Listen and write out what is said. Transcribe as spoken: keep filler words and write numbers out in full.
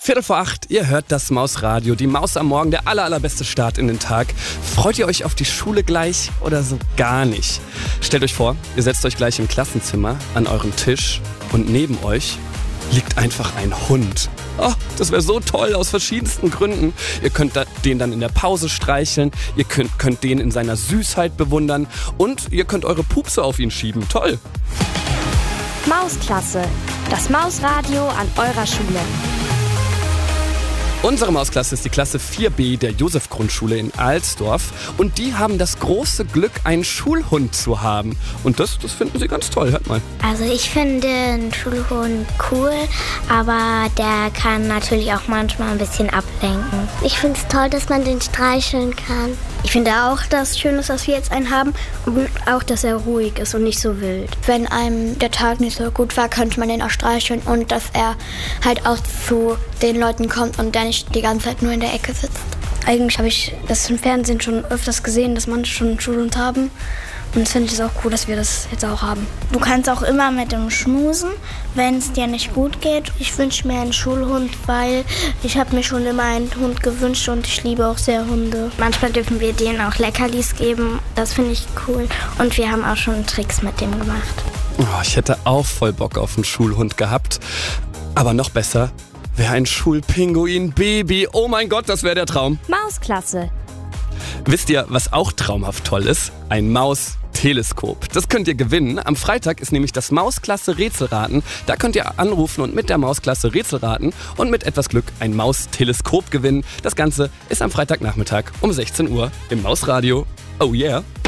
Viertel vor acht, ihr hört das Mausradio, die Maus am Morgen, der aller, allerbeste Start in den Tag. Freut ihr euch auf die Schule gleich oder so gar nicht? Stellt euch vor, ihr setzt euch gleich im Klassenzimmer an euren Tisch und neben euch liegt einfach ein Hund. Oh, das wäre so toll, aus verschiedensten Gründen. Ihr könnt den dann in der Pause streicheln, ihr könnt, könnt den in seiner Süßheit bewundern und ihr könnt eure Pupse auf ihn schieben. Toll! Mausklasse, das Mausradio an eurer Schule. Unsere Mausklasse ist die Klasse vier B der Josef-Grundschule in Alsdorf und die haben das große Glück, einen Schulhund zu haben. Und das, das finden sie ganz toll, hört mal. Also ich finde einen Schulhund cool, aber der kann natürlich auch manchmal ein bisschen ablenken. Ich finde es toll, dass man den streicheln kann. Ich finde auch, dass es schön ist, dass wir jetzt einen haben und auch, dass er ruhig ist und nicht so wild. Wenn einem der Tag nicht so gut war, könnte man den auch streicheln und dass er halt auch zu den Leuten kommt und der nicht die ganze Zeit nur in der Ecke sitzt. Eigentlich habe ich das im Fernsehen schon öfters gesehen, dass manche schon einen Schulhund haben. Und das finde ich auch cool, dass wir das jetzt auch haben. Du kannst auch immer mit ihm schmusen, wenn es dir nicht gut geht. Ich wünsche mir einen Schulhund, weil ich habe mir schon immer einen Hund gewünscht und ich liebe auch sehr Hunde. Manchmal dürfen wir denen auch Leckerlis geben, das finde ich cool. Und wir haben auch schon Tricks mit dem gemacht. Oh, ich hätte auch voll Bock auf einen Schulhund gehabt. Aber noch besser wäre ein Schulpinguin-Baby. Oh mein Gott, das wäre der Traum. Mausklasse. Wisst ihr, was auch traumhaft toll ist? Ein Mausteleskop. Das könnt ihr gewinnen. Am Freitag ist nämlich das Mausklasse Rätselraten. Da könnt ihr anrufen und mit der Mausklasse Rätselraten und mit etwas Glück ein Mausteleskop gewinnen. Das Ganze ist am Freitagnachmittag um sechzehn Uhr im Mausradio. Oh yeah!